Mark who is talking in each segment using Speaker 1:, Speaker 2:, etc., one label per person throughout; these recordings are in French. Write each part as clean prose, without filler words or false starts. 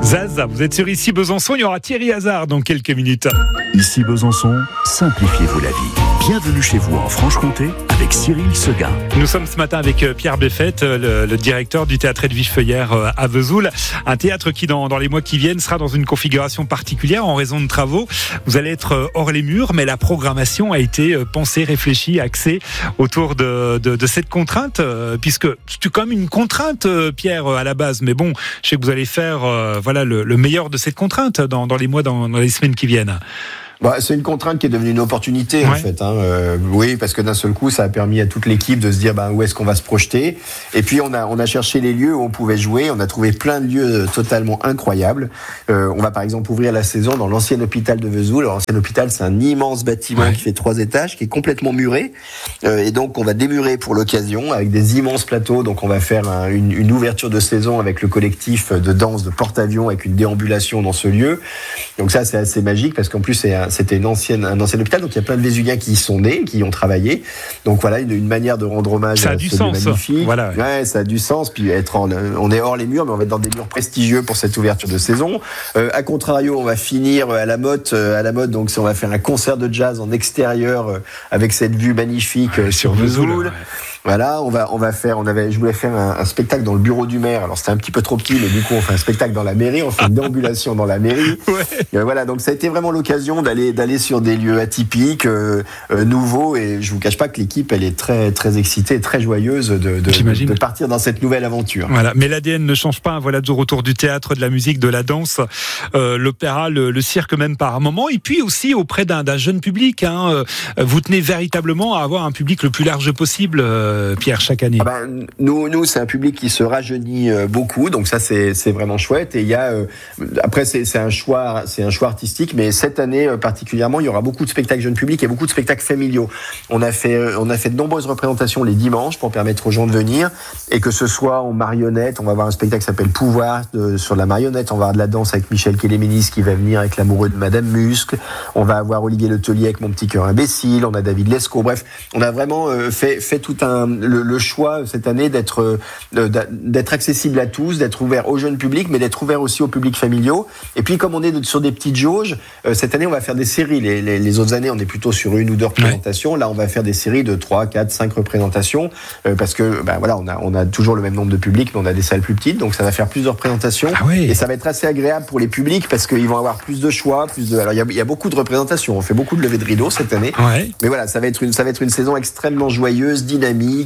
Speaker 1: Zaza, vous êtes sur Ici Besançon, il y aura Thierry Hazard dans quelques minutes.
Speaker 2: Ici Besançon, simplifiez-vous la vie. Bienvenue chez vous en Franche-Comté avec Cyril Seguin.
Speaker 1: Nous sommes ce matin avec Pierre Beffette, le directeur du théâtre Edwige Feuillère à Vesoul. Un théâtre qui, dans les mois qui viennent, sera dans une configuration particulière en raison de travaux. Vous allez être hors les murs, mais la programmation a été pensée, réfléchie, axée autour de cette contrainte, puisque c'est quand même une contrainte, Pierre, à la base. Mais bon, je sais que vous allez faire le meilleur de cette contrainte dans les mois, dans les semaines qui viennent.
Speaker 3: C'est une contrainte qui est devenue une opportunité, en fait. Oui, parce que d'un seul coup, ça a permis à toute l'équipe de se dire où est-ce qu'on va se projeter. Et puis, on a cherché les lieux où on pouvait jouer. On a trouvé plein de lieux totalement incroyables. On va par exemple ouvrir la saison dans l'ancien hôpital de Vesoul. Alors, l'ancien hôpital, c'est un immense bâtiment qui fait 3 étages, qui est complètement muré. Et donc, on va démurer pour l'occasion avec des immenses plateaux. Donc, on va faire une ouverture de saison avec le collectif de danse de Porte-Avions avec une déambulation dans ce lieu. Donc ça, c'est assez magique parce qu'en plus, c'était un ancien hôpital, donc il y a plein de Vésuviens qui y sont nés, qui y ont travaillé. Donc voilà, une manière de rendre hommage à ce lieu magnifique.
Speaker 1: Voilà.
Speaker 3: Ouais, ça a du sens. Puis on est hors les murs, mais on va être dans des murs prestigieux pour cette ouverture de saison. À contrario, on va finir à la mode. Donc on va faire un concert de jazz en extérieur avec cette vue magnifique sur Vesoul. Voilà, je voulais faire un spectacle dans le bureau du maire. Alors c'était un petit peu trop petit, mais du coup on fait un spectacle dans la mairie, on fait une déambulation dans la mairie. Voilà, donc ça a été vraiment l'occasion d'aller sur des lieux atypiques, nouveaux, et je vous cache pas que l'équipe elle est très très excitée, très joyeuse de partir dans cette nouvelle aventure.
Speaker 1: Voilà, mais l'ADN ne change pas. Voilà, du retour du théâtre, de la musique, de la danse, l'opéra, le cirque même par moment, et puis aussi auprès d'un jeune public. Vous tenez véritablement à avoir un public le plus large possible. Pierre, chaque année.
Speaker 3: Nous, c'est un public qui se rajeunit beaucoup, donc ça c'est vraiment chouette. Et il y a après c'est un choix artistique, mais cette année particulièrement, il y aura beaucoup de spectacles jeunes publics et beaucoup de spectacles familiaux. On a fait de nombreuses représentations les dimanches pour permettre aux gens de venir, et que ce soit en marionnette, on va avoir un spectacle qui s'appelle Pouvoir sur la marionnette, on va avoir de la danse avec Michel Kéléménis qui va venir avec l'amoureux de Madame Muscle, on va avoir Olivier Letellier avec Mon petit cœur imbécile, on a David Lescaut. Bref, on a vraiment fait tout le choix cette année d'être accessible à tous, d'être ouvert au jeune public, mais d'être ouvert aussi au public familiaux. Et puis comme on est sur des petites jauges, cette année on va faire des séries. Les autres années on est plutôt sur 1 ou 2 représentations. Là on va faire des séries de 3, 4, 5 représentations parce que on a toujours le même nombre de publics, mais on a des salles plus petites, donc ça va faire plusieurs représentations. Et ça va être assez agréable pour les publics parce qu'ils vont avoir plus de choix, Alors il y a beaucoup de représentations. On fait beaucoup de levées de rideaux cette année. Mais voilà, ça va être une saison extrêmement joyeuse, dynamique.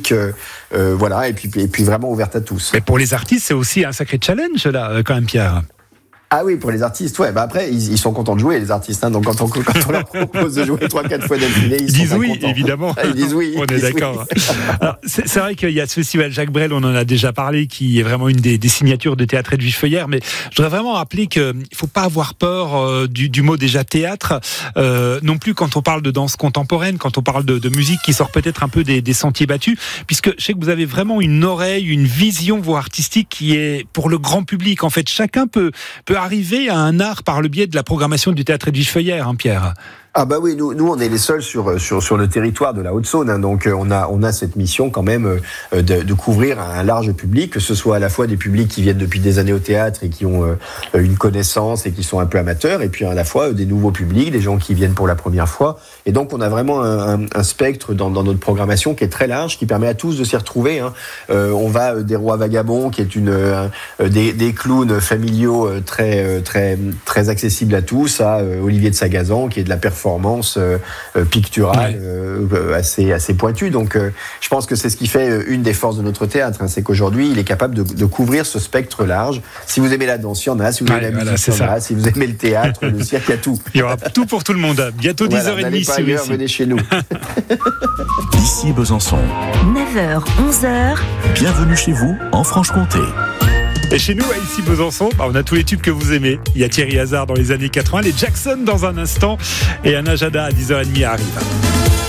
Speaker 3: Et puis vraiment ouverte à tous.
Speaker 1: Mais pour les artistes, c'est aussi un sacré challenge là, quand même, Pierre.
Speaker 3: Ah oui, pour les artistes, après, ils sont contents de jouer, les artistes, donc quand on leur propose de jouer 3-4 fois d'affilée, ils disent
Speaker 1: oui,
Speaker 3: contents.
Speaker 1: évidemment.
Speaker 3: Ils disent oui.
Speaker 1: On est d'accord. Alors, c'est vrai qu'il y a ce festival Jacques Brel, on en a déjà parlé, qui est vraiment une des signatures de théâtre Edwige Feuillère, mais je voudrais vraiment rappeler qu'il faut pas avoir peur du mot déjà théâtre, non plus quand on parle de danse contemporaine, quand on parle de musique qui sort peut-être un peu des sentiers battus, puisque je sais que vous avez vraiment une oreille, une vision, voire artistique, qui est pour le grand public. En fait, chacun peut arriver à un art par le biais de la programmation du théâtre Edwige Feuillère, Pierre.
Speaker 3: Ah oui, nous on est les seuls sur le territoire de la Haute-Saône, donc on a cette mission quand même de couvrir un large public, que ce soit à la fois des publics qui viennent depuis des années au théâtre et qui ont une connaissance et qui sont un peu amateurs, et puis à la fois des nouveaux publics, des gens qui viennent pour la première fois. Et donc on a vraiment un spectre dans notre programmation qui est très large, qui permet à tous de s'y retrouver. On va des Rois Vagabonds, qui est des clowns familiaux très très très accessibles à tous, à Olivier de Sagazan, qui est de la performance picturale assez pointue. Donc je pense que c'est ce qui fait une des forces de notre théâtre, c'est qu'aujourd'hui il est capable de couvrir ce spectre large. Si vous aimez la danse, il y en a. Si vous aimez la musique, il y en a. Si vous aimez le théâtre, le cirque, il y a tout.
Speaker 1: Il y aura tout pour tout le monde. Bientôt 10h30
Speaker 3: n'allez pas ailleurs, venez chez nous.
Speaker 2: Ici Besançon.
Speaker 4: 9h, 11h.
Speaker 2: Bienvenue chez vous en Franche-Comté.
Speaker 1: Et chez nous, à Ici Besançon, on a tous les tubes que vous aimez. Il y a Thierry Hazard dans les années 80, les Jackson dans un instant, et un agenda à 10h30 arrive.